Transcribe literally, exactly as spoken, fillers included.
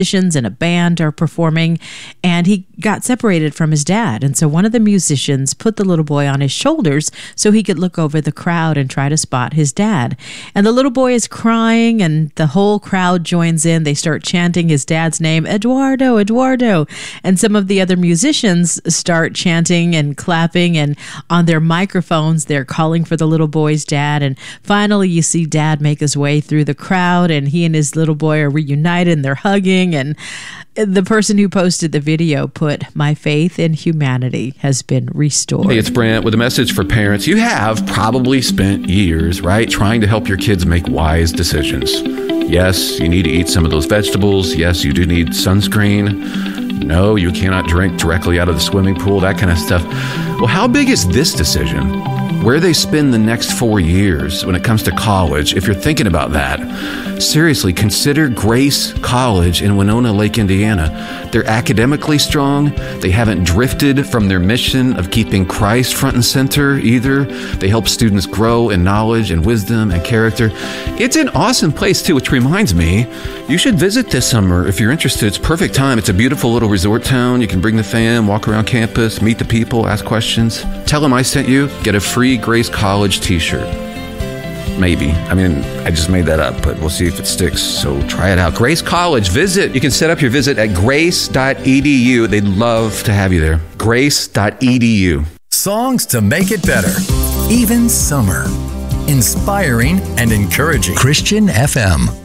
musicians in a band are performing, and he got separated from his dad. And so one of the musicians put the little boy on his shoulders so he could look over the crowd and try to spot his dad. And the little boy is crying, and the whole crowd joins in. They start chanting his dad's name, Eduardo, Eduardo. And some of the other musicians start chanting and clapping, and on their microphones, they're calling for the little boy's dad. And finally, you see dad make his way through the crowd, and he and his little boy are reunited, and they're hugging. And the person who posted the video put, "My faith in humanity has been restored." Hey, it's Brent with a message for parents. You have probably spent years, right, trying to help your kids make wise decisions. Yes, you need to eat some of those vegetables. Yes, you do need sunscreen. No, you cannot drink directly out of the swimming pool, that kind of stuff. Well, how big is this decision? Where they spend the next four years when it comes to college, if you're thinking about that, seriously, consider Grace College in Winona Lake, Indiana. They're academically strong. They haven't drifted from their mission of keeping Christ front and center either. They help students grow in knowledge and wisdom and character. It's an awesome place too, which reminds me, you should visit this summer if you're interested. It's perfect time. It's a beautiful little resort town. You can bring the fam, walk around campus, meet the people, ask questions. Tell them I sent you. Get a free Grace College t-shirt. Maybe. I mean, I just made that up, but we'll see if it sticks. So try it out. Grace College, visit. You can set up your visit at grace dot e d u. They'd love to have you there. grace dot e d u. Songs to make it better. Even summer. Inspiring and encouraging. Christian F M.